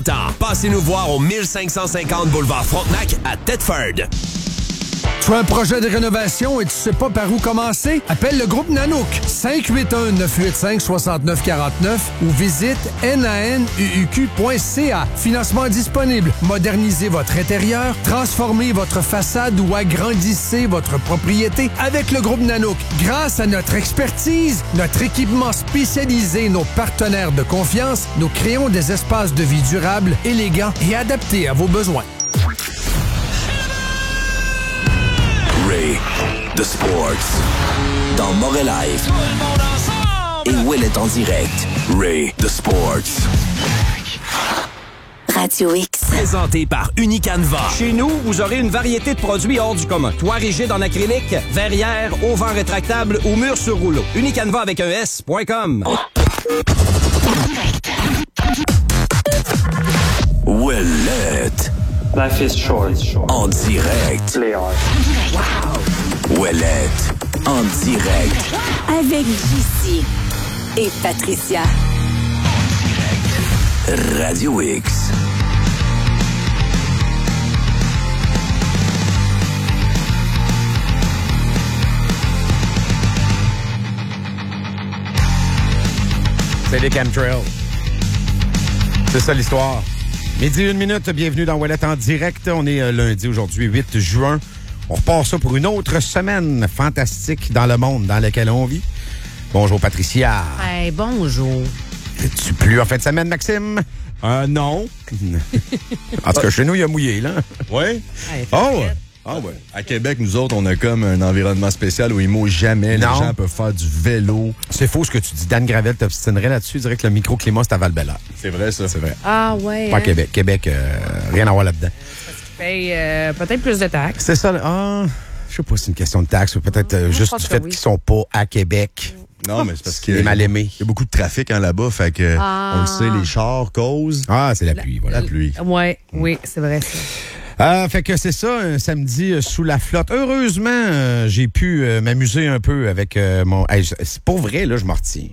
Passez nous voir au 1550 boulevard Frontenac à Thetford. Tu as un projet de rénovation et tu sais pas par où commencer? Appelle le groupe Nanook 581-985-6949 ou visite nanuq.ca. Financement disponible. Modernisez votre intérieur, transformez votre façade ou agrandissez votre propriété avec le groupe Nanook. Grâce à notre expertise, notre équipement spécialisé, nos partenaires de confiance, nous créons des espaces de vie durables, élégants et adaptés à vos besoins. Ray, The Sports, dans Montréal Live. Et Ouellet en direct. Ray, The Sports. Radio X. Présenté par Unicanva. Chez nous, vous aurez une variété de produits hors du commun. Toit rigide en acrylique, verrière, auvent rétractable ou mur sur rouleau. Unicanva avec un S.com. Ouellet. Life is short. En direct. Play hard. Ouellet. En direct. Avec JC et Patricia. Radio X. C'est les chemtrails. C'est ça l'histoire. Midi 1 minute, bienvenue dans Ouellet en direct. On est lundi aujourd'hui, 8 juin. On repart ça pour une autre semaine fantastique dans le monde dans lequel on vit. Bonjour Patricia. Hey, bonjour. Es-tu plus en fin de semaine, Maxime? Non. En tout cas, chez nous, il a mouillé, là. Oui? Hey, Oh! Ah ouais. À Québec, nous autres, on a comme un environnement spécial où il mouille jamais. Non. Les gens peuvent faire du vélo. C'est faux ce que tu dis. Dan Gravel t'obstinerait là-dessus. Il dirait que le microclimat, c'est à Val-Bélair. C'est vrai, ça. C'est vrai. Ah, ouais. Pas hein? Québec. Québec, rien à voir là-dedans. Paye peut-être plus de taxes. C'est ça. Ah, je sais pas si c'est une question de taxe ou peut-être juste pense du que fait oui. qu'ils sont pas à Québec. Non, mais c'est parce que Les mal-aimés. il y a beaucoup de trafic là-bas, fait que on le sait, les chars causent Ah, c'est la pluie, voilà. la pluie. Ouais, oui, c'est vrai ça. Fait que c'est ça, un samedi sous la flotte. Heureusement, j'ai pu m'amuser un peu avec mon... Hey, c'est pour vrai, là, je m'en retiens.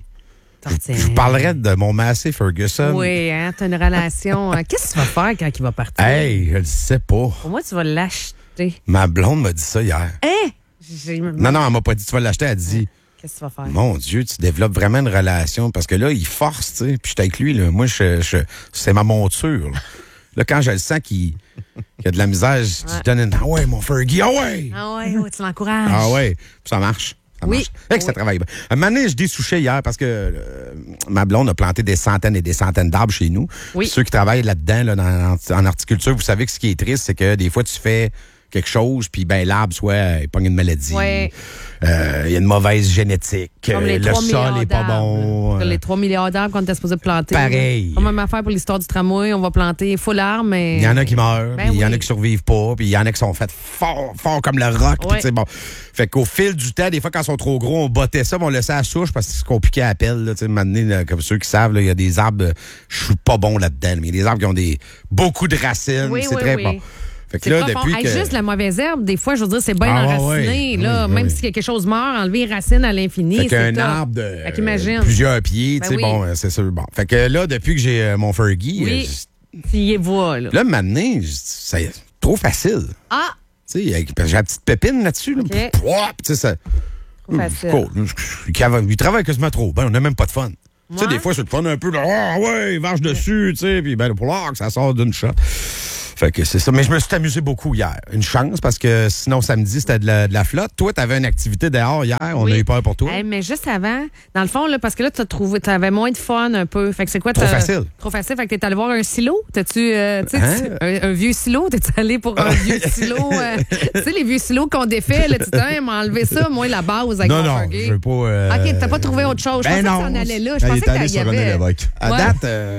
Je vous parlerai de mon Massey Ferguson. Oui, hein, t'as une relation. Qu'est-ce que tu vas faire quand il va partir? Hey, je le sais pas. Pour moi, tu vas l'acheter. Ma blonde m'a dit ça hier. Hein? Non, elle m'a pas dit tu vas l'acheter, elle a dit... Qu'est-ce que tu vas faire? Mon Dieu, tu développes vraiment une relation. Parce que là, il force, tu sais. Puis j'étais avec lui, là. Moi, c'est ma monture, là. Là, quand je le sens qu'il y a de la misère, je donne une... Ah ouais, mon Fergie, ah ouais! Ah ouais, tu l'encourages. Ah ouais, puis ça marche. Ça Oui. marche. Fait que ça travaille bien. Un moment donné, je dessouchais hier parce que ma blonde a planté des centaines et des centaines d'arbres chez nous. Oui. Puis ceux qui travaillent là-dedans, là, en horticulture, vous savez que ce qui est triste, c'est que des fois, tu fais quelque chose, puis ben l'arbre, soit il pogne une maladie. Ouais. Il y a une mauvaise génétique. Comme les le 3 sol milliards est pas d'arbres. bon. Les 3 milliards d'arbres qu'on était supposé planter. Pareil. Comme même affaire pour l'histoire du tramway, on va planter full arbre, mais... Il y en a qui meurent, Ben puis il y en a oui. qui survivent pas, puis il y en a qui sont faits fort comme le roc. Puis, Ouais. tu sais, bon. Fait qu'au fil du temps, des fois, quand ils sont trop gros, on bottait ça, mais on laissait à la souche parce que c'est compliqué à appel. Là, tu sais, maintenant, là, comme ceux qui savent, il y a des arbres, je suis pas bon là-dedans, mais il y a des arbres qui ont beaucoup de racines. Oui, c'est oui, très oui. bon. Fait que C'est là, profond. depuis Hey, que... juste la mauvaise herbe, des fois, je veux dire, c'est bien Ah, enraciné. ouais, Là, oui, même oui. si quelque chose meurt, enlever les racines à l'infini. Fait c'est qu'un top. arbre de Fait qu'imagine. plusieurs pieds, Ben tu sais, oui. bon, c'est sûr. Bon. Fait que là, depuis que j'ai mon Fergie, Oui. Tu y vois, là. là, maintenant, c'est trop facile. Ah! Tu sais, parce que j'ai la petite pépine là-dessus. Là. OK. Pouah, tu sais, ça... Trop facile. Cool. Il travaille quasiment trop. Ben, on n'a même pas de fun. Tu sais, des fois, c'est le fun un peu. Là, ah ouais, varge dessus, tu sais. Puis ben, pour l'art, ça sort d'une shot. Fait que c'est ça. Mais je me suis amusé beaucoup hier. Une chance, parce que sinon, samedi, c'était de la flotte. Toi, t'avais une activité dehors hier. On Oui. a eu peur pour toi. Hey, mais juste avant, dans le fond, là, parce que là, t'avais moins de fun un peu. Fait que c'est quoi? Trop facile. Trop facile. Fait que t'es allé voir un silo. T'as-tu, tu sais, Hein? un vieux silo? T'es allé pour un vieux silo? Tu sais, les vieux silos qu'on défait, là, tu t'es m'a enlevé ça, moi, la base avec Non, mon non, Fergie. je veux pas... OK, t'as pas trouvé autre chose. Je Ben pensais non. que t'en allais là. Je Il pensais est allé qu'il y sur René avait... Lévesque. À Ouais.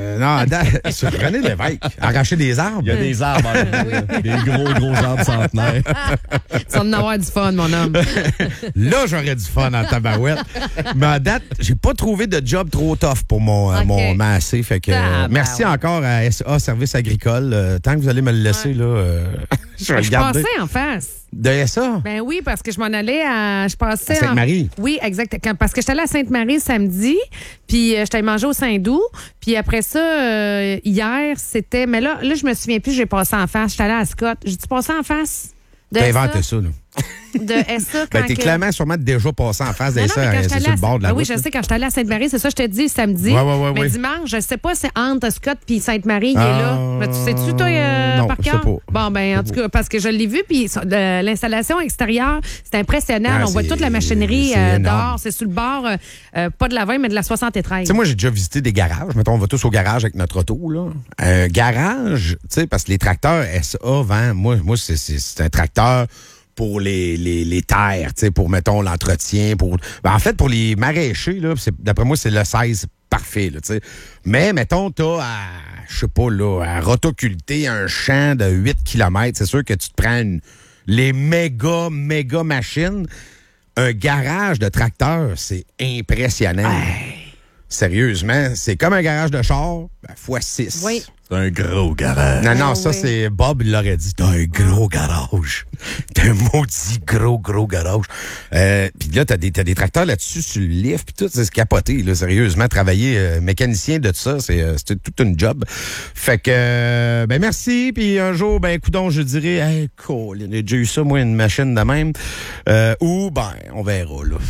date, sur René Lévesque, arracher des arbres. Il y a des arbres, des gros arbres centenaires. Tu vas en avoir du fun, mon homme. Là, j'aurais du fun en tabarouette. Mais à date, j'ai pas trouvé de job trop tough pour mon OK. mon Massey. Fait que Tabarouette. merci encore à SA Service Agricole. Tant que vous allez me le laisser, là, Je vais le Je garder. passais en face. De ça? Ben oui, parce que je m'en allais à. Je passais. À Sainte-Marie? Oui, exact. Parce que j'étais allée à Sainte-Marie samedi, puis j'étais allée manger au Saint-Doux. Puis après ça, hier, c'était. Mais là, je me souviens plus, j'ai passé en face. J'étais allée à Scott. J'ai-tu passé en face? T'as inventé ça, là. De SA quand Ben, t'es clairement sûrement déjà passé en face de ça, c'est sur le bord de la route. Oui, je sais, quand j'étais allée à Sainte-Marie, c'est ça, je te dis samedi. Ouais, mais dimanche, je sais pas, c'est entre Scott puis Sainte-Marie, il est là. Mais tu sais-tu, toi, non, par je sais cœur? pas. Bon, ben, en tout cas, parce que je l'ai vu, puis l'installation extérieure, c'est impressionnant. Ah, On voit c'est- toute la machinerie c'est énorme. dehors. C'est sur le bord, pas de la 20, mais de la 73. Tu sais, moi, j'ai déjà visité des garages. Mettons, on va tous au garage avec notre auto, là. Un garage, tu sais, parce que les tracteurs SA vendent, moi c'est un tracteur pour les terres, tu sais, pour, mettons, l'entretien, en fait, pour les maraîchers, là, d'après moi, c'est le 16 parfait, là, tu sais. Mais, mettons, t'as je sais pas, là, à rotoculter un champ de 8 km, c'est sûr que tu te prends les méga machines. Un garage de tracteur, c'est impressionnant. Sérieusement, c'est comme un garage de char, fois 6. Oui. C'est un gros garage. Non, Ah, ça, oui. c'est Bob, il l'aurait dit. T'as un gros garage. T'as un maudit gros garage. Puis là, t'as des tracteurs là-dessus sur le lift, puis tout, c'est capoté, là, sérieusement. Travailler mécanicien de ça, c'est toute une job. Fait que, ben merci, puis un jour, ben coudonc, je dirais, hey, cool, j'ai déjà eu ça, moi, une machine de même. Ou, ben, on verra, là.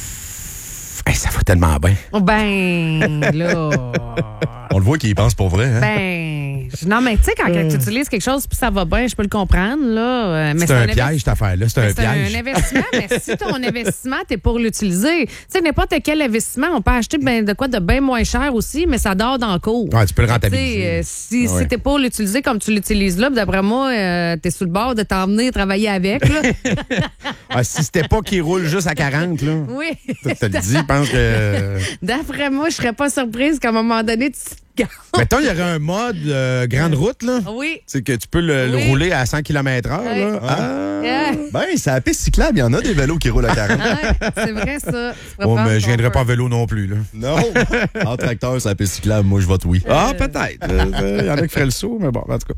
Hey, ça va tellement bien. Ben, là. On le voit qu'il y pense pour vrai, hein? Ben, non, mais tu sais, quand tu utilises quelque chose puis ça va bien, je peux le comprendre, là. Mais C'est un piège, cette affaire-là. C'est un C'est piège. un investissement, mais si ton investissement, t'es pour l'utiliser. Tu sais, n'importe quel investissement, on peut acheter de quoi de bien moins cher aussi, mais ça dort dans le cours. Ouais, tu peux le Tu rentabiliser. sais, Ouais. si t'es pour l'utiliser comme tu l'utilises là, d'après moi, t'es sur le bord de t'emmener travailler avec, là. Si c'était pas qu'il roule juste à 40, là. Oui. Je te le dis, je pense que. D'après moi, je serais pas surprise qu'à un moment donné, tu te gares. Mettons, il y aurait un mode grande route, là. Oui. C'est que tu peux le Oui. rouler à 100 km/h, Oui. là. Yeah. Ben, c'est à la piste cyclable. Il y en a des vélos qui roulent à 40. Ouais, c'est vrai, ça. Tu pourrais Oh, prendre mais je ton viendrai pas en first. vélo non plus, là. Non. En tracteur, c'est à la piste cyclable. Moi, je vote oui. Ah, peut-être. Il y en a qui feraient le saut, mais bon, en tout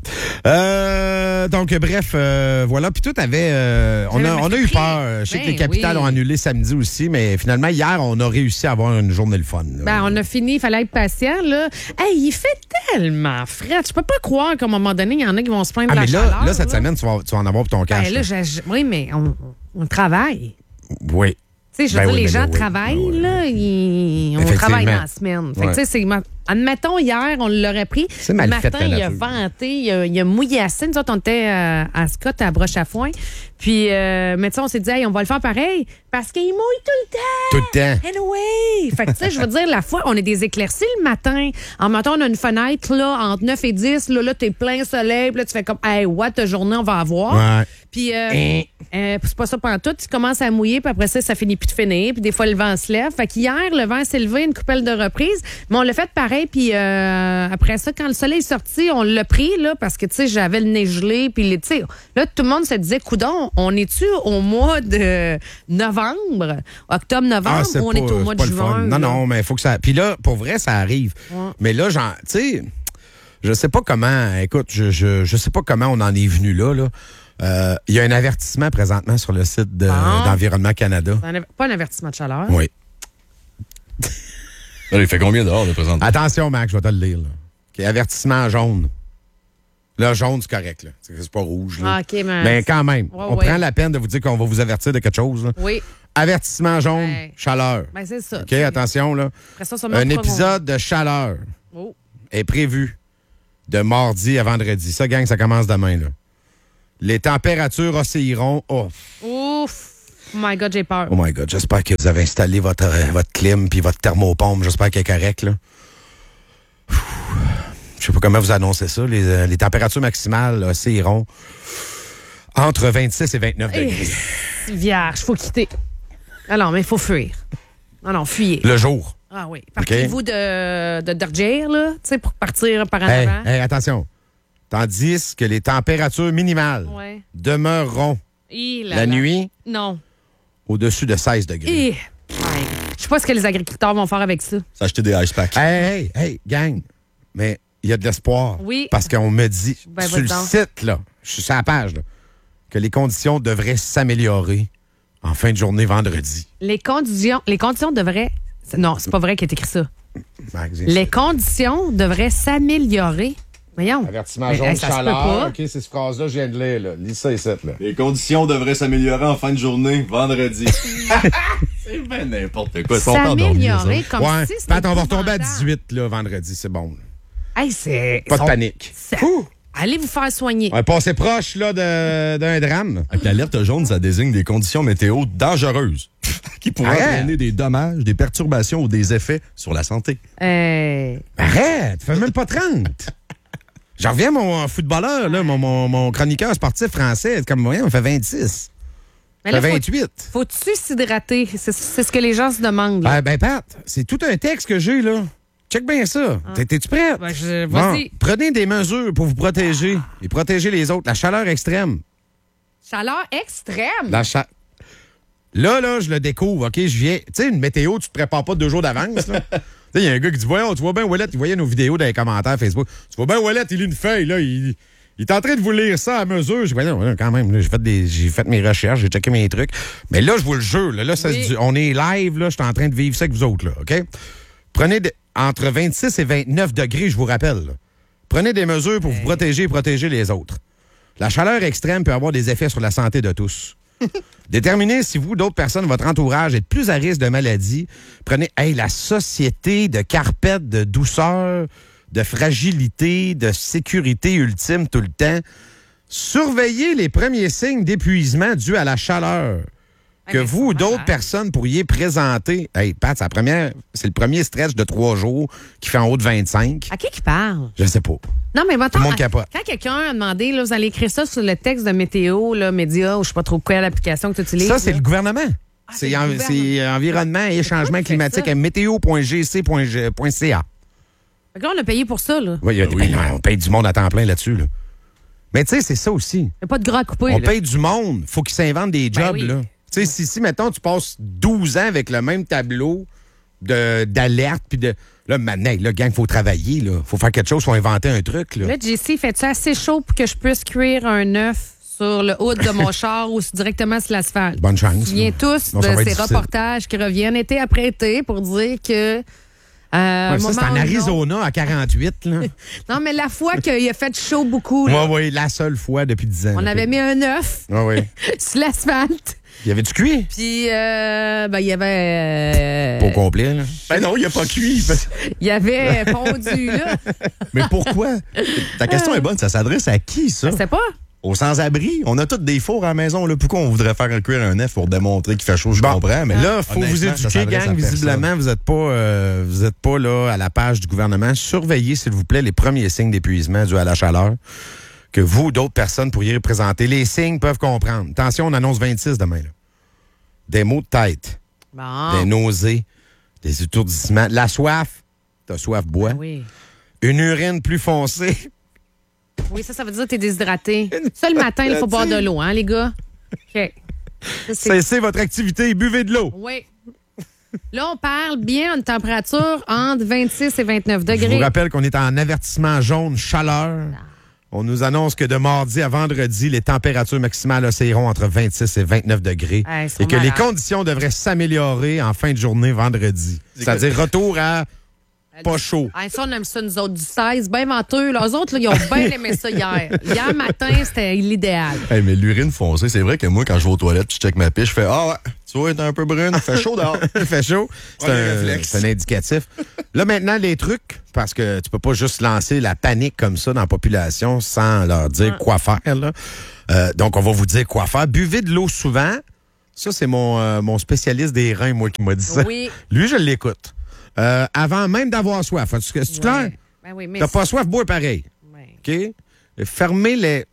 cas. Donc, bref, voilà. Puis tout avait... on a eu peur. Je sais que Ben les capitales oui. ont annulé samedi aussi, mais finalement, hier, on a réussi à avoir une journée le fun. là. Ben, on a fini, il fallait être patient, là. Hey, il fait tellement frais. Je peux pas croire qu'à un moment donné, il y en a qui vont se plaindre Ah, de la mais chaleur. là, cette semaine, tu vas en avoir pour ton cash. Ben, là, là. oui, mais on travaille. Oui. Tu sais, je veux Ben dire, oui, les mais gens là, oui. travaillent, Ben oui. là, on Effectivement. travaille dans la semaine. Fait que, Ouais. tu sais, admettons, hier, on l'aurait pris. C'est mal Le fait, matin, la il a nature. venté, il a mouillé assez. Nous autres, on était à Scott, à Broche à Foin. Puis, mais tu sais, on s'est dit, hey, on va le faire pareil parce qu'il mouille tout le temps. Tout le temps. Anyway! Fait que, tu sais, je veux dire, la fois, on est des éclaircies le matin. En matin, on a une fenêtre, là, entre 9 et 10. Là, t'es plein soleil. Puis là, tu fais comme, hey, what, ta journée, on va avoir. Ouais. Puis, c'est pas ça pendant tout. Tu commences à mouiller, puis après ça finit plus de finir. Puis des fois, le vent se lève. Fait qu'hier, le vent s'est levé une coupelle de reprises. Mais on l'a fait pareil. Puis après ça, quand le soleil est sorti, on l'a pris, là, parce que, tu sais, j'avais le nez gelé. Puis, tu sais, là, tout le monde se disait, coudon, on est-tu au mois de novembre, octobre-novembre, c'est ou on est au pas- mois c'est de pas le juin? fun. Non, là? non, mais il faut que ça. Puis là, pour vrai, ça arrive. Ouais. Mais là, genre, tu sais, je sais pas comment. Écoute, je sais pas comment on en est venu là. Il y a un avertissement présentement sur le site d'Environnement Canada. Pas un avertissement de chaleur. Oui. Là, il fait combien dehors, de présentement? Attention, Mac, je vais te le lire. Là. OK, avertissement jaune. Là, jaune, c'est correct. Là. C'est pas rouge. Là. Ah, OK, mais... Mais quand même, Ouais, on ouais. prend la peine de vous dire qu'on va vous avertir de quelque chose. Là. Oui. Avertissement jaune, Ouais. chaleur. Ben, c'est ça. OK, attention, là. Après ça, sûrement, Un on fera- épisode de chaleur Oh. est prévu de mardi à vendredi. Ça, gang, ça commence demain, là. Les températures oscilleront. Oh Ouf! Oh my God, j'ai peur. my God, j'espère que vous avez installé votre clim puis votre thermopompe. J'espère qu'elle est correcte, là. Je sais pas comment vous annoncez ça. Les températures maximales oscilleront entre 26 et 29 Eh, degrés. c'est vierge, faut quitter. Alors, mais il faut fuir. Non, fuyez. Le jour. Ah oui. Partez-vous de Dorgir, là, tu sais, pour partir par en Hey, avant. hey, attention. Tandis que les températures minimales Ouais. demeureront la nuit Non. au-dessus de 16 degrés. Eh, ouais. Je sais pas ce que les agriculteurs vont faire avec ça. S'acheter des ice packs. Hey, gang. Mais il y a de l'espoir. Oui. Parce qu'on me dit Ben, sur le vas-y donc. site, là, je suis sur la page, là, que les conditions devraient s'améliorer en fin de journée vendredi. Les conditions devraient... Non, c'est pas vrai qu'il a écrit ça. Les conditions devraient s'améliorer. Voyons. Avertissement Mais, jaune, ça se peut chaleur. pas. OK, c'est cette phrase-là, je viens de lire. Là. Lis ça ici. Là. Les conditions devraient s'améliorer en fin de journée, vendredi. C'est bien n'importe quoi. S'améliorer comme Ouais, si c'était Pat, on va retomber à épouvantable. 18 là, vendredi, c'est bon. Hey, c'est... Pas de panique. Ouh. Allez vous faire soigner. On est passé proche là, d'un drame. Avec l'alerte jaune, ça désigne des conditions météo dangereuses qui pourraient entraîner des dommages, des perturbations ou des effets sur la santé. Arrête, fais même pas 30. J'en reviens mon footballeur, là, mon chroniqueur sportif français. Comme moyen, on fait 26. Mais Ça là, fait 28. Faut-tu s'hydrater? C'est ce que les gens se demandent. Là. Ben, Pat, c'est tout un texte que j'ai, là. Check bien ça. T'es-tu prête? Ben, vas-y. Bon, prenez des mesures pour vous protéger et protéger les autres. La chaleur extrême. Chaleur extrême. Là, je le découvre, OK? Je viens. Tu sais, une météo, tu te prépares pas 2 jours d'avance, là. Tu sais, il y a un gars qui dit, voyons, tu vois bien, Ouellet, il voyait nos vidéos dans les commentaires Facebook. Tu vois bien, Ouellet, il lit une feuille, là. Il est en train de vous lire ça à mesure. Je dis, non, quand même, là, j'ai fait mes recherches, j'ai checké mes trucs. Mais là, je vous le jure, là ça, on est live, là, je suis en train de vivre ça avec vous autres, là, OK? Prenez entre 26 et 29 degrés, je vous rappelle. Là. Prenez des mesures pour vous protéger et protéger les autres. La chaleur extrême peut avoir des effets sur la santé de tous. Déterminez si vous, d'autres personnes, votre entourage êtes plus à risque de maladie. Prenez la société de carpette, de douceur, de fragilité, de sécurité ultime tout le temps. Surveillez les premiers signes d'épuisement dus à la chaleur que vous ou d'autres personnes pourriez présenter. Hey, Pat, c'est le premier stretch de 3 jours qui fait en haut de 25. À qui parle? Je sais pas. Non, mais Tout le monde capote. Quand quelqu'un a demandé, là, vous allez écrire ça sur le texte de météo, là, média, ou je sais pas trop quoi, l'application que tu utilises. Ça, c'est là. le gouvernement. c'est C'est environnement et changement climatique à météo.gc.ca. Fait que là, on a payé pour ça, là. Oui, on paye du monde à temps plein là-dessus. Là. Mais tu sais, c'est ça aussi. Il n'y a pas de gras à couper. On là. paye du monde. Faut qu'ils s'inventent des jobs. oui. Là. Tu sais, si, mettons, tu passes 12 ans avec le même tableau d'alerte, puis de... Là, maintenant, là, gang, faut travailler, là. Faut faire quelque chose, faut inventer un truc, là. Là, JC, fait-tu assez chaud pour que je puisse cuire un œuf sur le hood de mon char ou directement sur l'asphalte? Bonne chance. On se souvient tous Non, ça de va être ces difficile. reportages qui reviennent été après été pour dire que... Ouais, ça, c'est en Arizona, à 48, là. Non, mais la fois qu'il a fait chaud beaucoup, là, Oui, la seule fois depuis 10 ans. on avait mis un œuf Oui. sur l'asphalte. Il y avait du cuit? Puis, il y avait... Pas au complet, là. Ben non, il n'a pas cuit. Il y avait fondu, là. Mais pourquoi? Ta question est bonne. Ça s'adresse à qui, ça? Je sais pas. Aux sans-abri? On a tous des fours à la maison. Là. Pourquoi on voudrait faire cuire un œuf pour démontrer qu'il fait chaud? Je comprends, mais Là, faut vous honnêtement, ça éduquer, s'adresse à gang. personne. Visiblement, vous êtes pas là à la page du gouvernement. Surveillez, s'il vous plaît, les premiers signes d'épuisement dus à la chaleur que vous ou d'autres personnes pourriez représenter. Les signes peuvent comprendre. Attention, on annonce 26 demain. Là. Des maux de tête, des nausées, des étourdissements, la soif. T'as soif, bois. Ah oui. Une urine plus foncée. Oui, ça veut dire que t'es déshydraté. Ça, le matin, il faut boire de l'eau, hein, les gars? OK. Ça, Cessez votre activité et buvez de l'eau. Oui. Là, on parle bien d'une température entre 26 et 29 Je degrés. vous rappelle qu'on est en avertissement jaune chaleur. On nous annonce que de mardi à vendredi, les températures maximales oscilleront entre 26 et 29 degrés Hey, ils sont et que les malades. conditions devraient s'améliorer en fin de journée vendredi. C'est-à-dire retour à pas chaud. Ah, ça, on aime ça, nous autres, du 16, bien venteux. Là, eux autres, là, ils ont bien aimé ça hier. Hier matin, c'était l'idéal. Hey, mais l'urine foncée, c'est vrai que moi, quand je vais aux toilettes, je check ma piche, je fais ah ouais, tu vois, t'es un peu brune, il fait chaud dehors. Il fait chaud. C'est Ouais, les réflexes. c'est un indicatif. Là, maintenant, les trucs, parce que tu peux pas juste lancer la panique comme ça dans la population sans leur dire quoi faire. Là. Donc, on va vous dire quoi faire. Buvez de l'eau souvent. Ça, c'est mon spécialiste des reins, moi, qui m'a dit ça. Oui. Lui, je l'écoute. Avant même d'avoir soif. C'est clair? Ben oui, mais T'as pas soif, bois pareil. Ouais. OK? Et fermez les...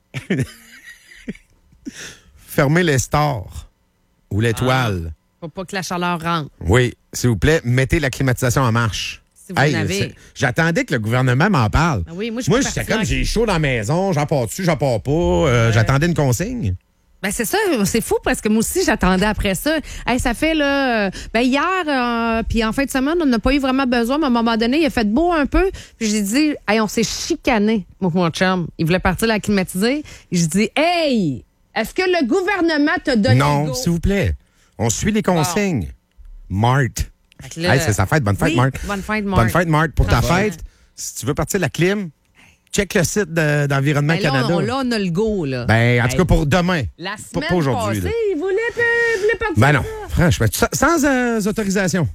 fermez les stores ou l'étoile. faut pas que la chaleur rentre. Oui, s'il vous plaît, mettez la climatisation en marche. Si vous en avez. J'attendais que le gouvernement m'en parle. Ah oui, moi, je suis j'étais partie comme, là- j'ai chaud dans la maison, j'en pars dessus, j'en pars pas. J'attendais une consigne. Ben c'est ça, c'est fou parce que moi aussi j'attendais après ça. Hey, ça fait là, hier, puis en fin de semaine on n'a pas eu vraiment besoin, mais à un moment donné il a fait beau un peu, puis j'ai dit, hey, on s'est chicané, moi mon chum, il voulait partir la climatiser, et j'ai dit, hey, Est-ce que le gouvernement t'a donné le Non, go? s'il vous plaît. On suit les consignes. Marthe. Fait que là- Hey, c'est sa fête. Bonne fête, Oui, Marthe. bonne fête, Marthe. Bonne fête, Marthe. Pour ta Franchement. fête, si tu veux partir de la clim, check le site d'Environnement Ben là, Canada. on a le go, là. Ben, en tout cas, pour demain. La Pas semaine aujourd'hui, là. passée, il voulait partir. Ben non, franchement, sans autorisation.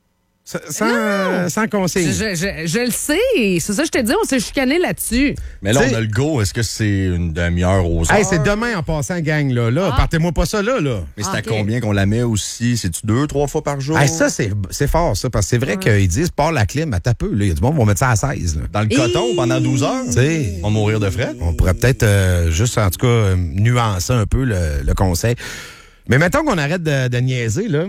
Sans consigne. Je le sais. C'est ça que je te dis. On s'est chicané là-dessus. Mais là, T'sais- on a le go. Est-ce que c'est une demi-heure aux heures? Hey, c'est demain en passant, gang, là. Partez-moi pas ça, là. Mais c'est à ok. combien qu'on la met aussi? C'est-tu 2-3 fois par jour? Hey, ça, c'est fort, ça, parce que c'est vrai qu'ils disent, pars la clim, à ta peu. Il y a du monde qui va mettre ça à 16. Là. Dans le coton pendant 12 heures? T'sais, On va mourir de frais? on pourrait peut-être juste, en tout cas, nuancer un peu le conseil. Mais mettons qu'on arrête de niaiser, là.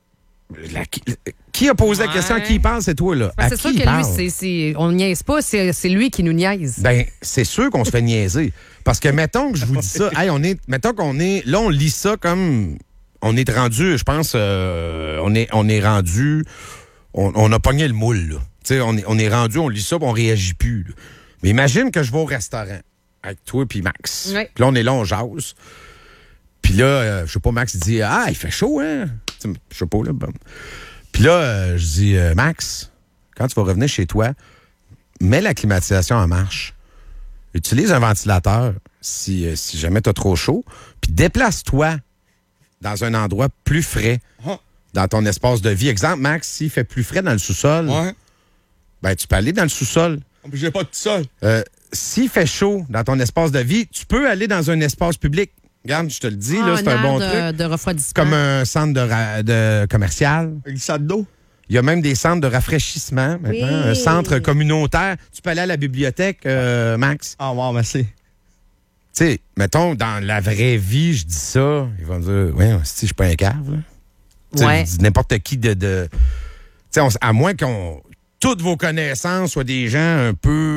Qui a posé la question? À qui il parle? C'est toi, là. Ben, À c'est qui sûr il que parle? lui, on niaise pas. C'est lui qui nous niaise. Ben, c'est sûr qu'on se fait niaiser. Parce que mettons que je vous dis ça, hey, mettons qu'on est, là, on lit ça comme, on est rendu, je pense, on est rendu, on a pogné le moule, là. Tu sais, on est rendu, on lit ça, puis on réagit plus, là. Mais imagine que je vais au restaurant avec toi puis Max. Ouais. Puis là, on est là, on jase. Puis là, je sais pas, Max dit, il fait chaud, hein? Tu sais, je sais pas, là. Bon. Puis là, je dis, Max, quand tu vas revenir chez toi, mets la climatisation en marche. Utilise un ventilateur si jamais tu as trop chaud. Puis déplace-toi dans un endroit plus frais dans ton espace de vie. Exemple, Max, s'il fait plus frais dans le sous-sol, ben tu peux aller dans le sous-sol. J'ai pas de sol. S'il fait chaud dans ton espace de vie, tu peux aller dans un espace public. Regarde, je te le dis, là, c'est un bon truc. de refroidissement. Comme un centre de commercial. Une salle d'eau. Il y a même des centres de rafraîchissement maintenant, Oui. un centre communautaire. Tu peux aller à la bibliothèque, Max. Ah, wow, merci. Tu sais, mettons, dans la vraie vie, je dis ça, ils vont dire, ouais, si je suis pas un cave, là. Tu sais, Ouais. je dis n'importe qui de tu sais, à moins qu'on toutes vos connaissances soient des gens un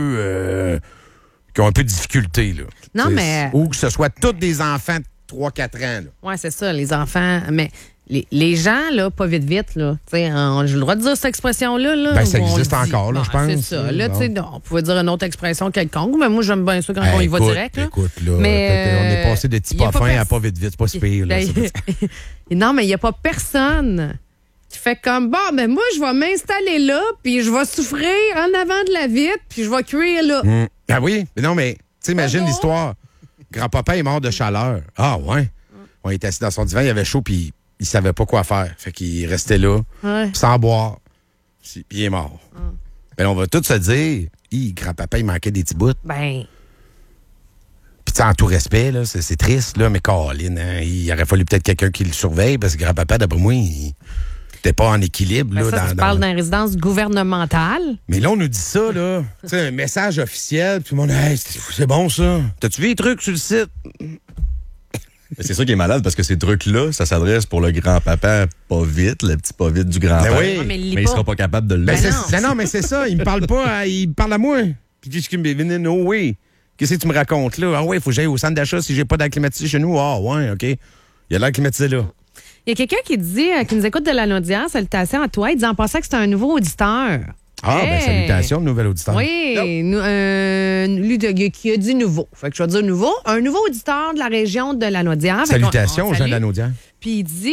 peu qui ont un peu de difficulté, là. Non, Tu sais, mais- ou que ce soit tous des enfants de 3-4 ans, là. Oui, c'est ça, les enfants. Mais les gens, là, pas vite, là. Tu sais, j'ai le droit de dire cette expression-là, là. Ben, ça ou on existe le dit? encore, là, je pense. C'est ça. Là, Bon. tu sais, on pouvait dire une autre expression quelconque, mais moi, j'aime bien ça quand on y va Écoute, direct, là. Écoute, là, Mais, on est passé de petit y a pas pas fin à pers- pas vite, c'est pas si pire, là. Ben, non, mais il n'y a pas personne qui fait comme, bon, ben moi, je vais m'installer là, puis je vais souffrir en avant de la vitre, puis je vais cuire là. Ah oui, mais non, mais, tu sais, imagine l'histoire. Grand-papa est mort de chaleur. Ah, ouais. On était assis dans son divan, il avait chaud, puis il savait pas quoi faire. Fait qu'il restait là, Ouais. sans boire. Puis il est mort. Ben, on va tous se dire, grand-papa, il manquait des petits bouts. Ben, Puis, tu sais, en tout respect, là, c'est triste, là, mais Colin, hein, il aurait fallu peut-être quelqu'un qui le surveille, parce que grand-papa, d'après moi, il n'était pas en équilibre, ben là. ça, tu parles d'une résidence gouvernementale. Mais là, on nous dit ça, là. Tu sais, un message officiel, puis tout le monde, hey, c'est bon, ça. T'as-tu vu les trucs sur le site? Mais c'est ça qui est malade parce que ces trucs-là, ça s'adresse pour le grand-papa pas vite, le petit pas vite du grand-père. Ben oui. Ouais, mais il lit Mais il pas. sera pas capable de le Ben, lire. non. non, mais c'est ça. Il me parle pas, il me parle à moi. Puis qu'est-ce qu'il me dit? No way. Qu'est-ce que tu me racontes là? Ah ouais, il faut que j'aille au centre d'achat si j'ai pas d'air climatisé chez nous. Ah ouais, OK. Il y a l'air climatisé là. Il y a quelqu'un qui dit, qui nous écoute de la Naudière, salutations à toi. Il dit en passant que c'est un nouveau auditeur. Ah, ben Hey! salutations, nouvel auditeur. Oui, lui qui a dit nouveau. Fait que je vais dire nouveau. Un nouveau auditeur de la région de la Naudière. Fait qu'on- Salutations on aux gens de la salue. Naudière. Puis il dit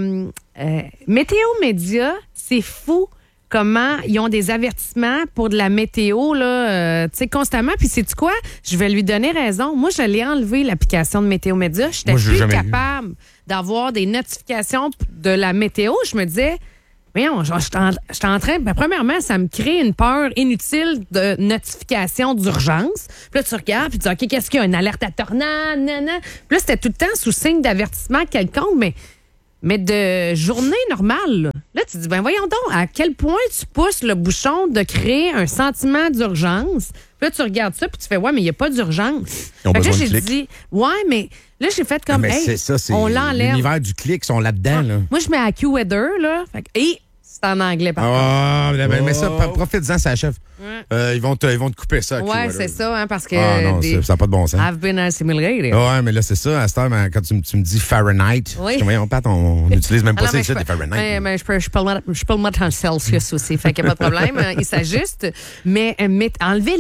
Météo Média, c'est fou comment ils ont des avertissements pour de la météo là, tu sais, constamment. Puis sais-tu quoi? Je vais lui donner raison. Moi, je l'ai enlevé, l'application de Météo Média. J'étais Moi, je l'ai plus jamais eu. capable d'avoir des notifications de la météo. Je me disais, voyons, j'étais en train. Ben, premièrement, ça me crée une peur inutile de notification d'urgence. Puis là, tu regardes, puis tu dis, OK, qu'est-ce qu'il y a? Une alerte à tornade, nanana. Puis là, c'était tout le temps sous signe d'avertissement quelconque, mais de journée normale. Là, tu dis, ben voyons donc, à quel point tu pousses le bouchon de créer un sentiment d'urgence. Puis là, tu regardes ça, puis tu fais, ouais, mais il n'y a pas d'urgence. Ils ont Fait que là, besoin de j'ai clics. dit, ouais, mais là, j'ai fait comme, mais hey, c'est ça, c'est on l'enlève. l'univers du clic, ils sont là-dedans, là. Moi, je mets à Q-Weather, là. Fait que, et c'est en anglais, par contre. Ah, mais ça, profite-en, ça achève. Ils vont te couper ça. Ouais, c'est ça, hein, parce que. Ah non, ça n'a pas de bon sens. I've been assimilated. Ouais, mais là, c'est ça. À cette heure, quand tu me dis Fahrenheit, Oui. je dis, voyons, Pat, on n'utilise même pas Ah non, ça mais ici, je des peux- Fahrenheit. mais je peux le mettre en Celsius aussi. Fait qu'il n'y a pas de problème. Il s'ajuste. Mais enlevez-les.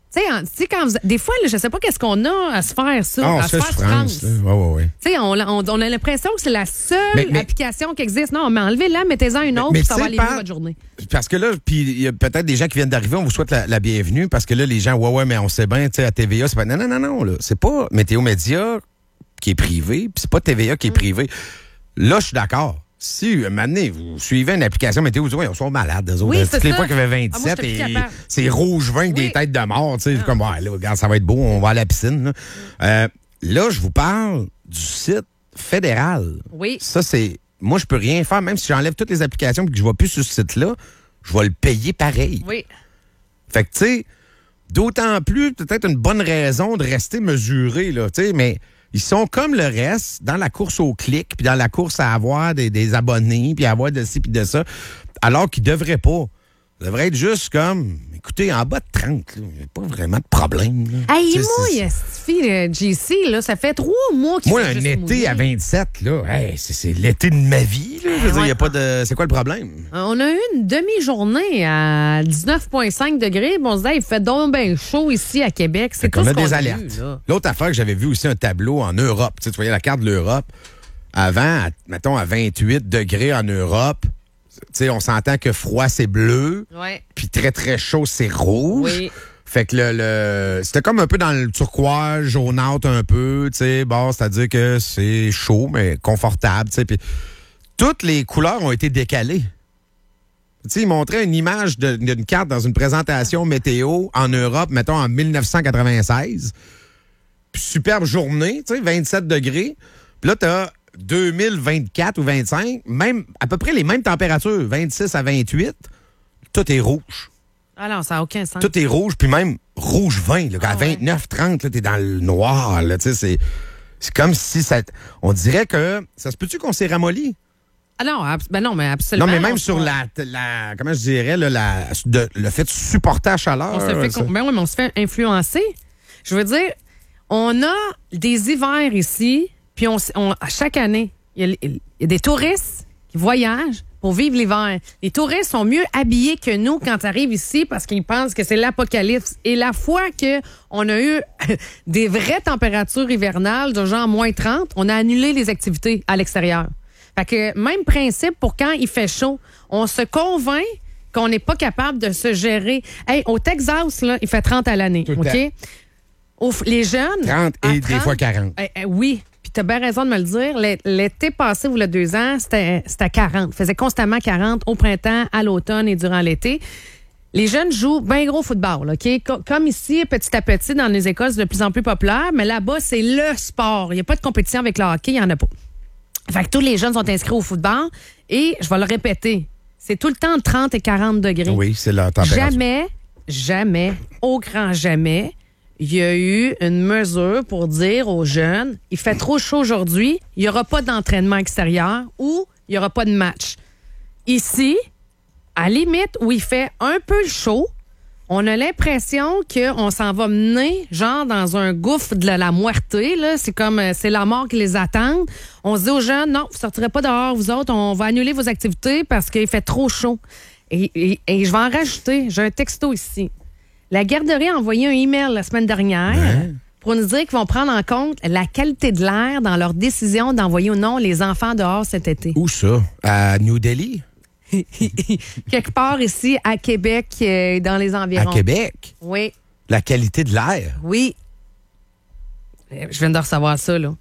Tu sais, des fois, là, je sais pas qu'est-ce qu'on a à se faire ça, à se faire France. Oui. Tu sais, on a l'impression que c'est la seule application qui existe. Non, mais enlevez-la, mettez-en une autre, puis ça va aller mieux votre journée. Parce que là, puis il y a peut-être des gens qui viennent d'arriver, on vous souhaite la bienvenue, parce que là, les gens, ouais, mais on sait bien, tu sais, à TVA, c'est pas... Non, là, c'est pas Météo Média qui est privé, puis c'est pas TVA qui est privé. Là, je suis d'accord. Si, maintenant, vous suivez une application météo, vous dites, ils sont malades, eux autres. Oui, c'est les ça. fois qu'il y avait 27 et c'est rouge 20 avec des têtes de mort, tu sais, comme, ouais, là, regarde, ça va être beau, on va à la piscine. Là, je vous parle du site fédéral. Oui. Ça, c'est... Moi, je peux rien faire, même si j'enlève toutes les applications et que je ne vais plus sur ce site-là, je vais le payer pareil. Oui. Fait que, tu sais, d'autant plus, peut-être une bonne raison de rester mesuré, là, tu sais, mais... Ils sont comme le reste, dans la course au clic, puis dans la course à avoir des abonnés, puis avoir de ci, puis de ça, alors qu'ils devraient pas. Ils devraient être juste comme, écoutez, en bas de 30, il n'y a pas vraiment de problème. Là. Hey, moi, Stevie, JC, là, ça fait 3 mois qu'il Moi, un été mouillé. À 27, là, hey, c'est l'été de ma vie. Là. Je veux dire, y a pas de... C'est quoi le problème? On a eu une demi-journée à 19,5 degrés. Bon, on se dit, il fait donc bien chaud ici à Québec. C'est tout ce qu'on a des alertes. L'autre affaire que j'avais vu aussi un tableau en Europe. Tu voyais la carte de l'Europe. Avant, mettons, à 28 degrés en Europe, t'sais, on s'entend que froid, c'est bleu. Ouais. Puis très, très chaud, c'est rouge. Oui. Fait que c'était comme un peu dans le turquoise, jaunâtre un peu, tu sais. Bon, c'est-à-dire que c'est chaud, mais confortable, tu sais. Puis toutes les couleurs ont été décalées. Tu sais, ils montraient une image d'une carte dans une présentation météo en Europe, mettons, en 1996. Puis superbe journée, tu sais, 27 degrés. Puis là, t'as 2024 ou 25, même à peu près les mêmes températures, 26 à 28, tout est rouge. Ah non, ça n'a aucun sens. Tout est rouge, puis même rouge 20. Là, à 29, 30, là, t'es dans le noir. Là, c'est comme si ça... On dirait que... Ça se peut-tu qu'on s'est ramolli? Ah non, non, mais absolument. Non, mais même sur la comment je dirais, là, le fait de supporter la chaleur. On se fait influencer. Je veux dire, on a des hivers ici, puis chaque année, il y a des touristes qui voyagent pour vivre l'hiver. Les touristes sont mieux habillés que nous quand ils arrivent ici parce qu'ils pensent que c'est l'apocalypse. Et la fois qu'on a eu des vraies températures hivernales de genre moins 30, on a annulé les activités à l'extérieur. Fait que même principe pour quand il fait chaud. On se convainc qu'on n'est pas capable de se gérer. Hey, au Texas, là, il fait 30 à l'année. OK? Les jeunes... 30 et 30, des fois 40. Oui. Puis t'as bien raison de me le dire. L'été passé, ou il y a 2 ans, c'était 40. Il faisait constamment 40 au printemps, à l'automne et durant l'été. Les jeunes jouent bien gros football, OK? Comme ici, petit à petit, dans les écoles, c'est de plus en plus populaire, mais là-bas, c'est le sport. Il n'y a pas de compétition avec le hockey, il n'y en a pas. Fait que tous les jeunes sont inscrits au football et, je vais le répéter, c'est tout le temps 30 et 40 degrés. Oui, c'est la température. Jamais, au grand jamais, il y a eu une mesure pour dire aux jeunes, il fait trop chaud aujourd'hui, il n'y aura pas d'entraînement extérieur ou il n'y aura pas de match. Ici, à la limite où il fait un peu chaud, on a l'impression qu'on s'en va mener, genre, dans un gouffre de la muerté, là. C'est comme, c'est la mort qui les attend. On se dit aux jeunes, non, vous sortirez pas dehors, vous autres, on va annuler vos activités parce qu'il fait trop chaud. Et je vais en rajouter, j'ai un texto ici. La garderie a envoyé un email la semaine dernière pour nous dire qu'ils vont prendre en compte la qualité de l'air dans leur décision d'envoyer ou non les enfants dehors cet été. Où ça? À New Delhi? Quelque part ici, à Québec, dans les environs. À Québec? Oui. La qualité de l'air? Oui. Je viens de recevoir ça, là.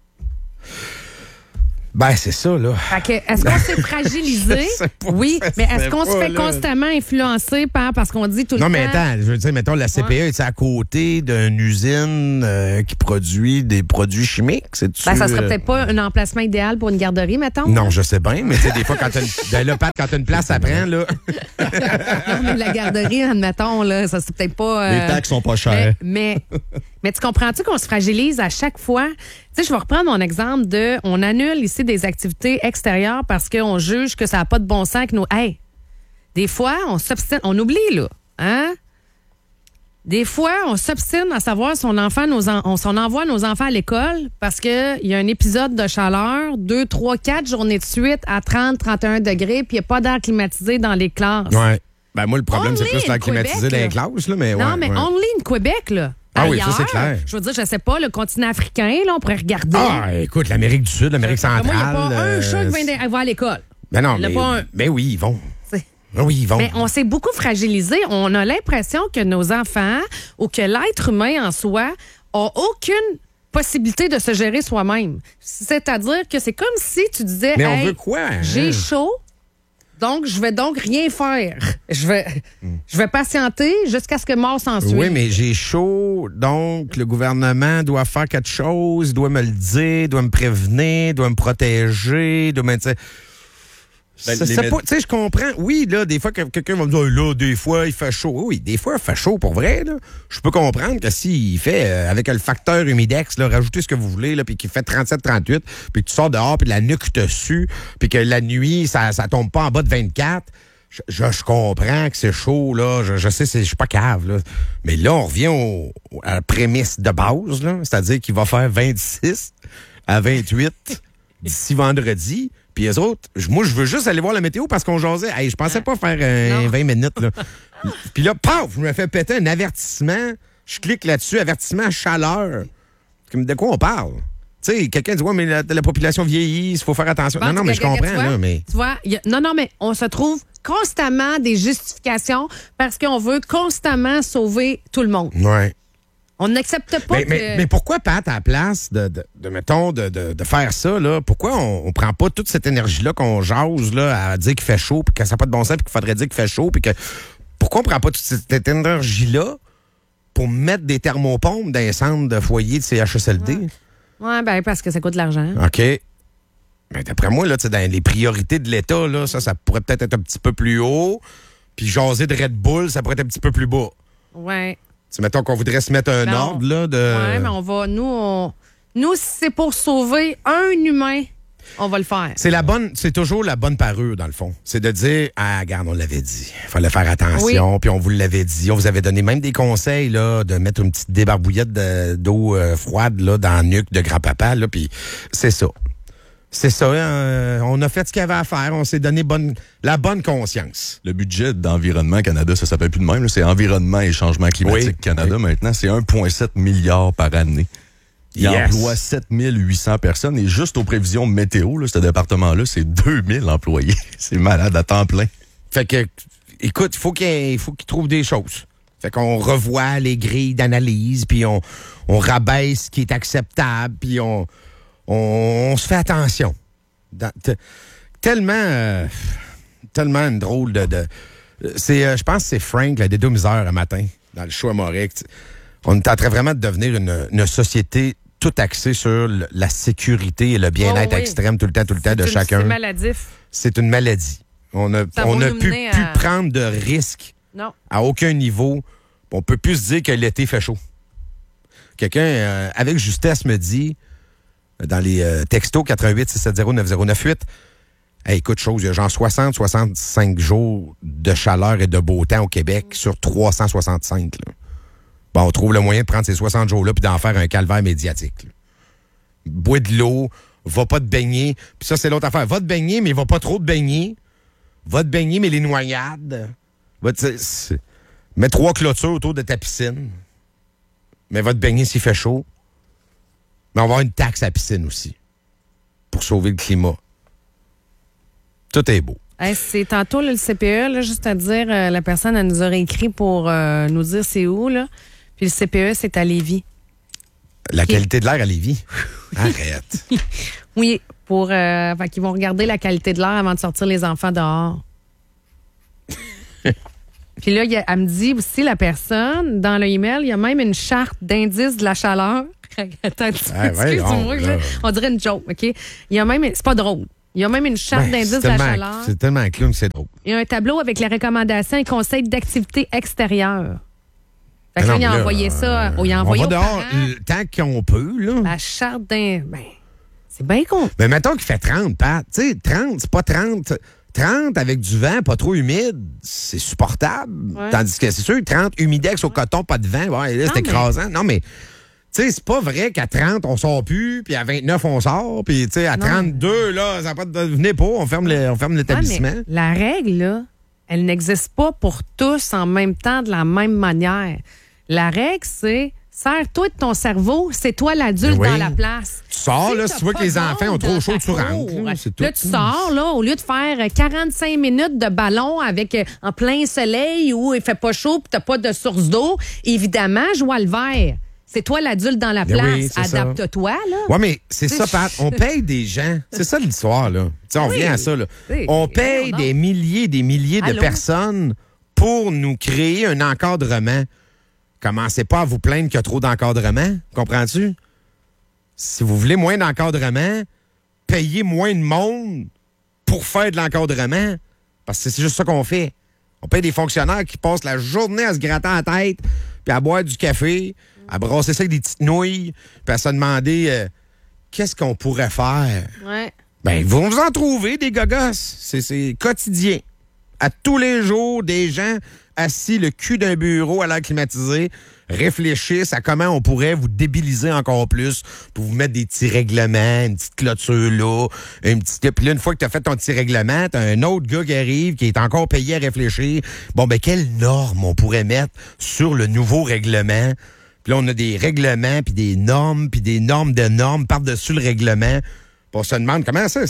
Ben, c'est ça, là. Fait que, est-ce qu'on s'est fragilisé? Oui, mais est-ce qu'on se fait constamment influencer parce qu'on dit tout le temps... Non, mais attends, je veux dire, mettons, la CPE est à côté d'une usine qui produit des produits chimiques? Ça serait peut-être pas un emplacement idéal pour une garderie, mettons? Non, je sais bien, mais tu sais, des fois, quand t'as une place à prendre, là... Non, mais la garderie, admettons, là, ça c'est peut-être pas... Les taxes sont pas chères. Mais tu comprends-tu qu'on se fragilise à chaque fois? Tu sais, je vais reprendre mon exemple on annule ici des activités extérieures parce qu'on juge que ça n'a pas de bon sens que nous... Hey, des fois, on s'obstine, on oublie, là, hein? Des fois, on s'obstine à savoir si on envoie nos enfants à l'école parce qu'il y a un épisode de chaleur, 2, 3, 4 journées de suite à 30, 31 degrés, puis il n'y a pas d'air climatisé dans les classes. Ouais. Ben moi, le problème, c'est Only plus la in climatiser dans les Québec, classes, là, mais Non, ouais, mais ouais. only in Québec, là. Ah oui, ça, Ailleurs, c'est clair. Je veux dire, je sais pas, le continent africain, là, on pourrait regarder. Ah, écoute, l'Amérique du Sud, l'Amérique centrale. Moi, il n'y a pas un chat qui va à l'école. Ben non, Il y en a mais, pas un. mais oui, ils vont. C'est- Ben oui, ils vont. Mais on s'est beaucoup fragilisé. On a l'impression que nos enfants ou que l'être humain en soi a aucune possibilité de se gérer soi-même. C'est-à-dire que c'est comme si tu disais, Mais on hey, veut quoi? Hein? j'ai chaud, donc je vais donc rien faire. Je vais patienter jusqu'à ce que mort s'ensuive. Oui, mais j'ai chaud, donc le gouvernement doit faire quelque chose, doit me le dire, doit me prévenir, doit me protéger, doit me... Ben, Tu sais, je comprends. Oui, là, des fois, quelqu'un va me dire, là, des fois, il fait chaud. Oui, des fois, il fait chaud pour vrai, là. Je peux comprendre que s'il fait, avec le facteur humidex, là, rajoutez ce que vous voulez, là, puis qu'il fait 37-38, puis que tu sors dehors, puis la nuque te sue, puis que la nuit, ça tombe pas en bas de 24, je comprends que c'est chaud, là. Je sais, je suis pas cave, là. Mais là, on revient à la prémisse de base, là. C'est-à-dire qu'il va faire 26 à 28 d'ici vendredi. Puis eux autres, moi, je veux juste aller voir la météo parce qu'on jasait. Hey, je pensais pas faire 20 minutes. Là. Puis là, paf, je me fais péter un avertissement. Je clique là-dessus, avertissement chaleur. De quoi on parle? Tu sais, quelqu'un dit, ouais, mais la population vieillit, il faut faire attention. Bon, non, mais je comprends, tu vois, là, mais... Tu vois, non, mais on se trouve constamment des justifications parce qu'on veut constamment sauver tout le monde. Ouais. On n'accepte pas mais pourquoi, Pat, à la place de faire ça, là, pourquoi on prend pas toute cette énergie-là qu'on jase là, à dire qu'il fait chaud, puis que ça n'a pas de bon sens, puis qu'il faudrait dire qu'il fait chaud, puis que pourquoi on prend pas toute cette énergie-là pour mettre des thermopompes dans les centres de foyer de CHSLD? Ouais, ben parce que ça coûte de l'argent. OK. Mais d'après moi, là, dans les priorités de l'État, là, ça pourrait peut-être être un petit peu plus haut, puis jaser de Red Bull, ça pourrait être un petit peu plus bas. Ouais. T'sais, mettons qu'on voudrait se mettre un ordre, là, de... Ouais, mais on va... Nous, si c'est pour sauver un humain, on va le faire. C'est toujours la bonne parure, dans le fond. C'est de dire, ah, regarde, on l'avait dit. Il fallait faire attention, puis on vous l'avait dit. On vous avait donné même des conseils, là, de mettre une petite débarbouillette d'eau froide, là, dans la nuque de grand-papa, là, puis c'est ça. C'est ça, on a fait ce qu'il y avait à faire, on s'est donné la bonne conscience. Le budget d'Environnement Canada, ça s'appelle plus de même, là, c'est Environnement et Changement Climatique Canada maintenant, c'est 1,7 milliard par année. Il emploie 7800 personnes et juste aux prévisions météo, là, ce département-là, c'est 2000 employés. C'est malade à temps plein. Fait que, écoute, il faut qu'il trouve des choses. Fait qu'on revoit les grilles d'analyse, puis on rabaisse ce qui est acceptable, puis on se fait attention. Tellement une drôle de je pense que c'est Frank, la Dédo Misère, un matin, dans le show à Morec. On est en train vraiment de devenir une société tout axée sur la sécurité et le bien-être extrême tout le temps de chacun. C'est maladif. C'est une maladie. On n'a plus prendre de risques à aucun niveau. On peut plus se dire que l'été fait chaud. Quelqu'un, avec justesse, me dit... dans les textos 88-670-9098. Hey, écoute, chose, il y a genre 60-65 jours de chaleur et de beau temps au Québec sur 365. Là. Bon, on trouve le moyen de prendre ces 60 jours-là puis d'en faire un calvaire médiatique. Là. Bois de l'eau, va pas te baigner. Puis ça, c'est l'autre affaire. Va te baigner, mais va pas trop te baigner. Va te baigner, mais les noyades. Mets 3 clôtures autour de ta piscine. Mais va te baigner s'il fait chaud. Mais on va avoir une taxe à la piscine aussi. Pour sauver le climat. Tout est beau. Hey, c'est tantôt là, le CPE, là, juste à dire, la personne, elle nous aurait écrit pour nous dire c'est où, là. Puis le CPE, c'est à Lévis. La qualité de l'air à Lévis? Arrête. Oui, fait qu'ils vont regarder la qualité de l'air avant de sortir les enfants dehors. Puis là, elle me dit aussi, la personne, dans le email, il y a même une charte d'indice de la chaleur. Attends, excuse-moi, on dirait une joke, OK? Il y a même, c'est pas drôle. Il y a même une charte d'indice de la chaleur. C'est tellement clown que c'est drôle. Il y a un tableau avec les recommandations et conseils d'activité extérieure. Fait que là, il a envoyé ça. Il a envoyé on va dehors tant qu'on peut, là. La charte d'un... c'est bien con. Mais mettons qu'il fait 30, Pat. Tu sais, 30, c'est pas 30... 30 avec du vent, pas trop humide, c'est supportable. Ouais. Tandis que c'est sûr, 30 humidex au coton, pas de vent, ouais, là, c'est écrasant. Non, mais, tu sais, c'est pas vrai qu'à 30, on sort plus, puis à 29, on sort, puis, tu sais, à 32, là, ça n'a pas de... Venez pas, on ferme l'établissement. Ouais, la règle, là, elle n'existe pas pour tous en même temps, de la même manière. La règle, c'est sers-toi de ton cerveau, c'est toi l'adulte dans la place. Tu sors, là, si tu vois que les enfants ont trop chaud, tu rentres. C'est tout. Là, tu sors, là, au lieu de faire 45 minutes de ballon avec en plein soleil où il fait pas chaud et tu n'as pas de source d'eau, évidemment, joue à le vert. C'est toi l'adulte dans la place. Oui, adapte-toi, là. Oui, mais c'est ça, Pat. On paye des gens. C'est ça l'histoire, là. Tu sais, on revient à ça, là. On paye des milliers de personnes pour nous créer un encadrement. Commencez pas à vous plaindre qu'il y a trop d'encadrement. Comprends-tu? Si vous voulez moins d'encadrement, payez moins de monde pour faire de l'encadrement. Parce que c'est juste ça qu'on fait. On paye des fonctionnaires qui passent la journée à se gratter la tête, puis à boire du café, à brasser ça avec des petites nouilles, puis à se demander qu'est-ce qu'on pourrait faire. Ouais. Ben, vous en trouvez des gogos. C'est quotidien. À tous les jours, des gens assis le cul d'un bureau à l'air climatisé réfléchissent à comment on pourrait vous débiliser encore plus pour vous mettre des petits règlements, une petite clôture là, puis là, une fois que tu as fait ton petit règlement, tu as un autre gars qui arrive, qui est encore payé à réfléchir. Bon, ben, quelles normes on pourrait mettre sur le nouveau règlement? Puis là, on a des règlements, puis des normes de normes par-dessus le règlement. Puis on se demande comment ça?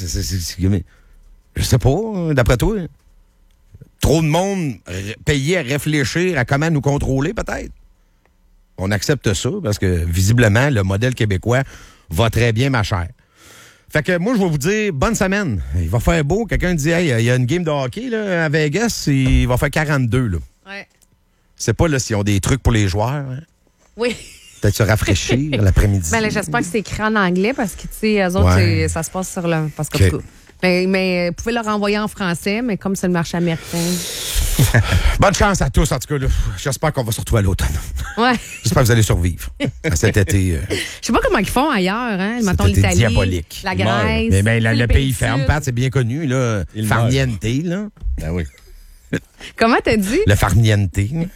Je sais pas, d'après toi. Trop de monde payé à réfléchir à comment nous contrôler, peut-être. On accepte ça parce que, visiblement, le modèle québécois va très bien, ma chère. Fait que moi, je vais vous dire, bonne semaine. Il va faire beau. Quelqu'un dit, hey, il y a une game de hockey là, à Vegas, il va faire 42. Là. Ouais. C'est pas là s'ils ont des trucs pour les joueurs. Hein? Oui. Peut-être se rafraîchir l'après-midi. Ben là, j'espère que c'est écrit en anglais parce que, tu sais, eux autres, ça se passe sur le... Parce que, mais vous pouvez le renvoyer en français, mais comme c'est le marché américain. Bonne chance à tous, en tout cas. Là. J'espère qu'on va se retrouver à l'automne. Ouais. J'espère que vous allez survivre à cet été. Je sais pas comment ils font ailleurs, hein? Mettons Cet été l'Italie, diabolique. la Grèce. Mais le pays ferme, Pat, c'est bien connu, là. Farniente, là. Ben oui. Comment t'as dit? Le farniente.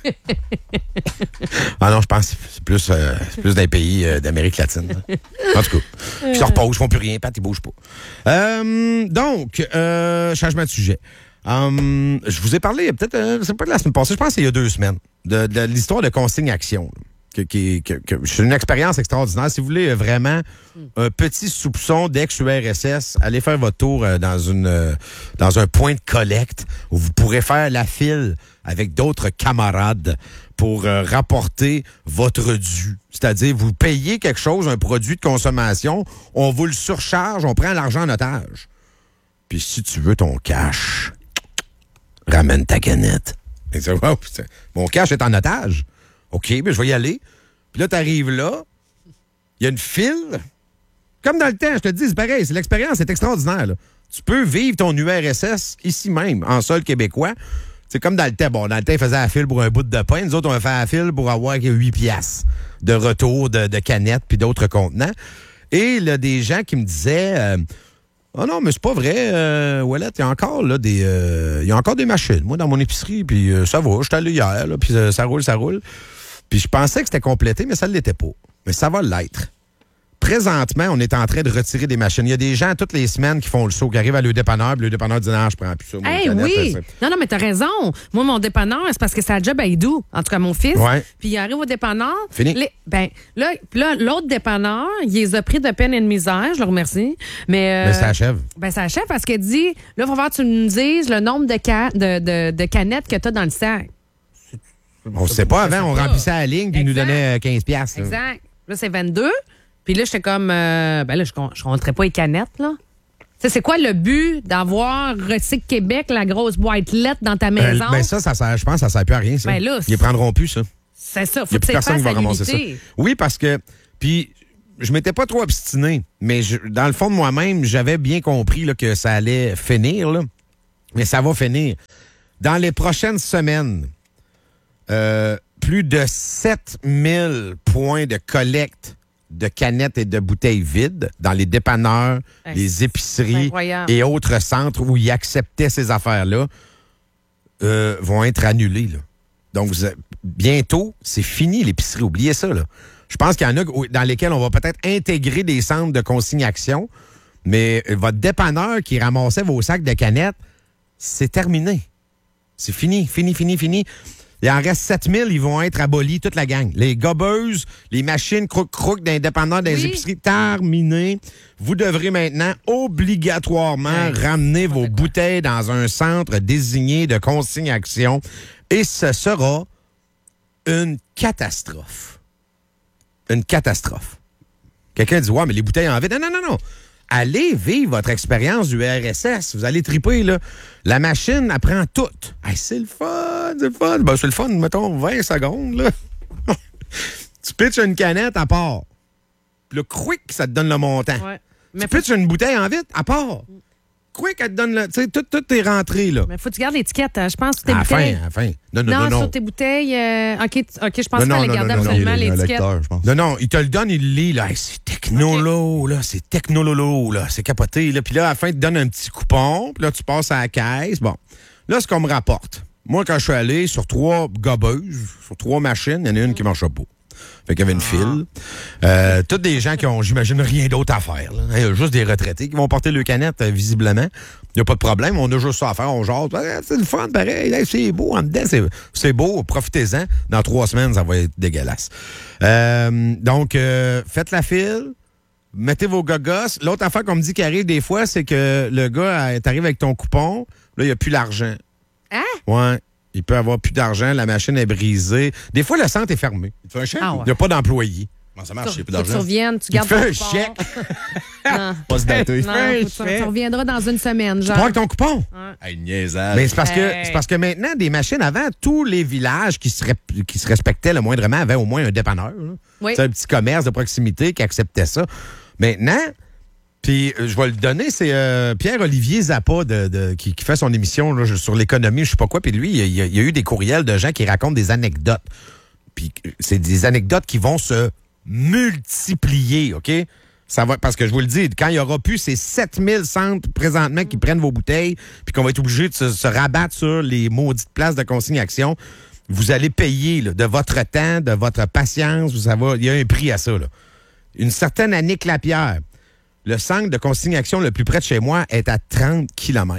Ah non, je pense que c'est plus d'un pays d'Amérique latine. Là. En tout cas, ils se reposent, ils font plus rien, Pat, ils bougent pas. Donc, changement de sujet. Je vous ai parlé, peut-être, c'est pas de la semaine passée, je pense que c'est il y a 2 semaines, de l'histoire de Consigne Action. C'est une expérience extraordinaire. Si vous voulez vraiment un petit soupçon d'ex-URSS, allez faire votre tour dans un point de collecte où vous pourrez faire la file avec d'autres camarades pour rapporter votre dû. C'est-à-dire, vous payez quelque chose, un produit de consommation, on vous le surcharge, on prend l'argent en otage. Puis si tu veux ton cash, ramène ta canette. Et ça, wow, mon cash est en otage. OK, bien, je vais y aller. Puis là, tu arrives là, il y a une file. Comme dans le temps, je te dis, c'est pareil, l'expérience est extraordinaire. Là. Tu peux vivre ton URSS ici même, en sol québécois. C'est comme dans le temps. Bon, dans le temps, ils faisaient la file pour un bout de pain. Nous autres, on a fait la file pour avoir 8 piastres de retour de canettes puis d'autres contenants. Et il y a des gens qui me disaient... Ah non, mais c'est pas vrai. Wallet, il y a encore là il y a encore des machines. Moi, dans mon épicerie, puis ça va. Je suis allé hier, là, puis ça roule. Puis je pensais que c'était complété, mais ça ne l'était pas. Mais ça va l'être. Présentement, on est en train de retirer des machines. Il y a des gens toutes les semaines qui font le saut, qui arrivent à le dépanneur, puis le dépanneur dit non, je prends plus ça. Oui! Non, mais t'as raison. Moi, mon dépanneur, c'est parce que c'est un job à Idou. En tout cas, mon fils. Ouais. Puis il arrive au dépanneur. Fini. Là, l'autre dépanneur, il les a pris de peine et de misère, je le remercie. Mais ça achève. Ça achève parce qu'elle dit, là, il va falloir que tu nous dises le nombre de canettes que tu as dans le sac. On ne sait pas. Avant, on remplissait la ligne, puis ils nous donnait 15 piastres. Exact. Là, c'est 22. Puis là, j'étais comme, là, je compterais pas les canettes, là. Tu sais, c'est quoi le but d'avoir Recycle Québec, la grosse boîte lettre dans ta maison? Ça sert, je pense que ça sert plus à rien, ça. Ben là, ils prendront plus, ça. C'est ça. Il n'y a plus personne qui va ramasser ça. Oui, parce que, puis, je m'étais pas trop obstiné, mais dans le fond de moi-même, j'avais bien compris là, que ça allait finir, là. Mais ça va finir. Dans les prochaines semaines, plus de 7000 points de collecte de canettes et de bouteilles vides dans les dépanneurs, les épiceries et autres centres où ils acceptaient ces affaires-là vont être annulés. Là. Donc, bientôt, c'est fini l'épicerie. Oubliez ça. Là. Je pense qu'il y en a dans lesquels on va peut-être intégrer des centres de consignation, mais votre dépanneur qui ramassait vos sacs de canettes, c'est terminé. C'est fini. Il en reste 7000, ils vont être abolis, toute la gang. Les gobeuses, les machines crouk-crouk d'indépendants des épiceries, terminé. Vous devrez maintenant obligatoirement ramener vos bouteilles dans un centre désigné de consignation et ce sera une catastrophe. Une catastrophe. Quelqu'un dit, ouais, mais les bouteilles en vide. Non. Allez vivre votre expérience du RSS. Vous allez triper, là. La machine apprend tout. Hey, c'est le fun. Ben, c'est le fun, mettons, 20 secondes, là. Tu pitches une canette à part. Puis le quick, ça te donne le montant. Ouais. Tu pitches une bouteille en vide à part. Quick, elle te donne le... Tu sais, tout est rentré, là. Mais faut que tu gardes l'étiquette, hein. Je pense, sur tes bouteilles. À la fin. Non. Sur tes bouteilles... OK, je pense pas les garder absolument, l'étiquette. Non, il te le donne, il le lit, là. Hey, c'est technolo, là. C'est technololo, là. C'est capoté, là. Puis là, à la fin, il te donne un petit coupon. Puis là, tu passes à la caisse. Bon. Là, ce qu'on me rapporte. Moi, quand je suis allé sur 3 gobeuses, sur 3 machines, il y en a une qui ne marchait pas. Fait qu'il y avait une file. Tous des gens qui ont, j'imagine, rien d'autre à faire. Là. Il y a juste des retraités qui vont porter le canette, visiblement. Il n'y a pas de problème. On a juste ça à faire. On jase. C'est le fun, pareil. Là, c'est beau en dedans. C'est beau. Profitez-en. Dans 3 semaines, ça va être dégueulasse. Donc, faites la file. Mettez vos gogos. L'autre affaire qu'on me dit qui arrive des fois, c'est que le gars t'arrive avec ton coupon. Là, il n'y a plus l'argent. Hein? Ouais. Il peut avoir plus d'argent, la machine est brisée. Des fois, le centre est fermé. Il te fait un chèque? Il n'y a pas d'employé. Comment ça marche? Il n'y a plus d'argent. d'argent. Tu reviennes, tu gardes ton coupon. Tu fais un chèque. Pas se dater. Tu reviendras dans une semaine, genre. Tu prends ton coupon. Hey, niaisage. Mais c'est parce que maintenant, des machines, avant, tous les villages qui se respectaient le moindrement avaient au moins un dépanneur. Oui. C'est un petit commerce de proximité qui acceptait ça. Maintenant... Puis, je vais le donner, c'est Pierre-Olivier Zappa qui fait son émission là, sur l'économie, je sais pas quoi. Puis lui, il y a eu des courriels de gens qui racontent des anecdotes. Puis, c'est des anecdotes qui vont se multiplier, OK? Ça va, parce que je vous le dis, quand il y aura plus ces 7000 centres présentement qui prennent vos bouteilles, puis qu'on va être obligé de se rabattre sur les maudites places de consignation, vous allez payer là, de votre temps, de votre patience. Il y a un prix à ça. Là. Une certaine Annick Lapierre. Le centre de consignation le plus près de chez moi est à 30 km.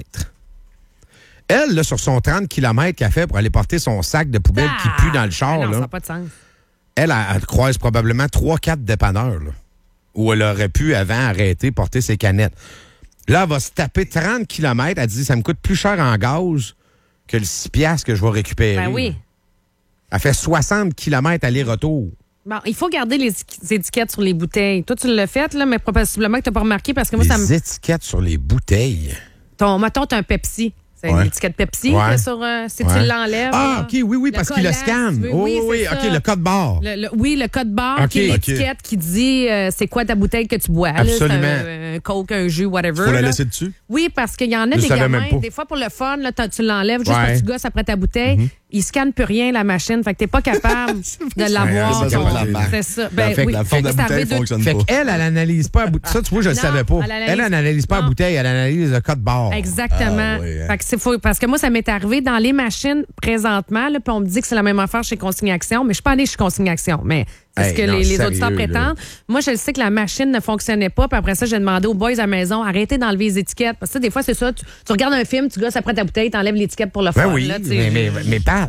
Elle, là, sur son 30 km qu'elle fait pour aller porter son sac de poubelle qui pue dans le char, non, là, ça n'a pas de sens. Elle croise probablement 3-4 dépanneurs là, où elle aurait pu avant arrêter porter ses canettes. Là, elle va se taper 30 km. Elle dit, ça me coûte plus cher en gaz que le 6 piastres que je vais récupérer. Ben oui. Elle fait 60 km aller-retour. Bon, il faut garder les étiquettes sur les bouteilles. Toi, tu l'as fait, là, mais probablement que tu n'as pas remarqué parce que moi, ça me. Les étiquettes sur les bouteilles. Mettons, tu as un Pepsi. C'est une étiquette Pepsi là, sur, si tu l'enlèves. Ah, OK, oui, parce qu'il le scanne. Oui, OK, le code barre. Le code barre, qui est l'étiquette qui dit c'est quoi ta bouteille que tu bois. Absolument. Là, c'est un Coke, un jus, whatever. Faut la laisser dessus? Oui, parce qu'il y en a des gamins, des fois pour le fun, là, tu l'enlèves juste parce que tu gosses après ta bouteille. Il scanne plus rien, la machine. Fait que t'es pas capable de l'avoir. C'est ça. Ben, oui. La forme de la bouteille fonctionne pas. Fait qu'elle, elle analyse pas la bouteille. Ça, tu vois, je le savais pas. Elle analyse pas la bouteille, elle analyse le code barre. Exactement. Fait que c'est faux. Parce que moi, ça m'est arrivé dans les machines présentement, puis on me dit que c'est la même affaire chez Consignation, mais je suis pas allée chez Consignation. Mais c'est ce que les auditeurs prétendent. Moi, je sais que la machine ne fonctionnait pas, puis après ça, j'ai demandé aux boys à la maison, arrêtez d'enlever les étiquettes. Parce que des fois, c'est ça, tu regardes un film, tu gosses après ta bouteille, t'enlèves l'étiquette pour le fun. Ben oui, là, mais pas.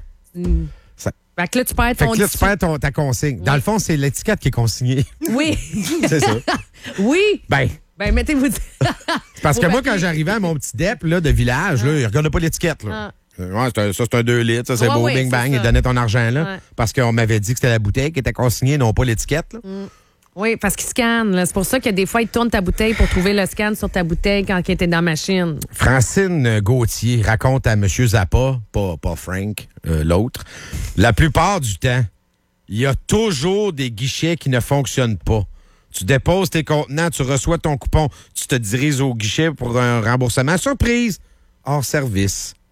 Fait que là, tu perds ta consigne. Dans le fond, c'est l'étiquette qui est consignée. Oui. C'est ça. Oui. Ben, mettez-vous... parce que moi, quand j'arrivais à mon petit DEP là, de village, là, il regardait pas l'étiquette. Là. Ouais, c'est un 2 litres, ça, c'est beau, bing bang, il donnait ton argent là. Parce qu'on m'avait dit que c'était la bouteille qui était consignée, non pas l'étiquette. Là. Oui, parce qu'ils scannent. Là. C'est pour ça que des fois, ils tournent ta bouteille pour trouver le scan sur ta bouteille quand elle était dans la machine. Francine Gauthier raconte à M. Zappa, pas Frank, l'autre, la plupart du temps, il y a toujours des guichets qui ne fonctionnent pas. Tu déposes tes contenants, tu reçois ton coupon, tu te diriges au guichet pour un remboursement. Surprise! Hors service.